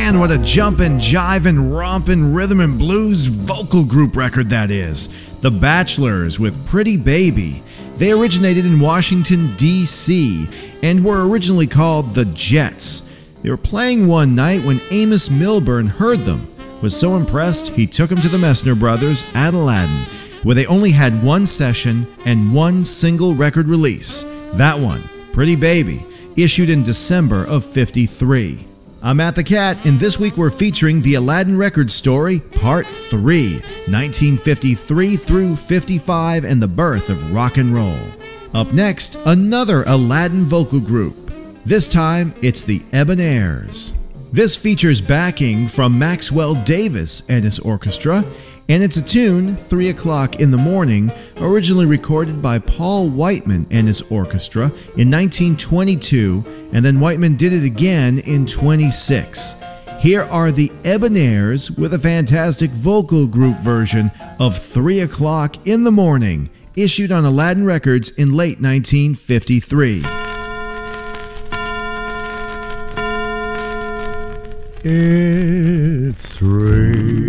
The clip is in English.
Man, what a jumpin', jivin', rompin' rhythm and blues vocal group record that is. The Bachelors with Pretty Baby. They originated in Washington, D.C. and were originally called the Jets. They were playing one night when Amos Milburn heard them. Was so impressed, he took them to the Messner Brothers at Aladdin, where they only had one session and one single record release. That one, Pretty Baby, issued in December of '53. I'm Matt the Cat, and this week we're featuring the Aladdin Records story, Part 3, 1953 through '55, and the birth of rock and roll. Up next, another Aladdin vocal group. This time, it's the Ebonairs. This features backing from Maxwell Davis and his orchestra, and it's a tune, 3 o'clock in the morning, originally recorded by Paul Whiteman and his orchestra in 1922, and then Whiteman did it again in '26. Here are the Ebonairs with a fantastic vocal group version of 3 o'clock in the morning, issued on Aladdin Records in late 1953. It's 3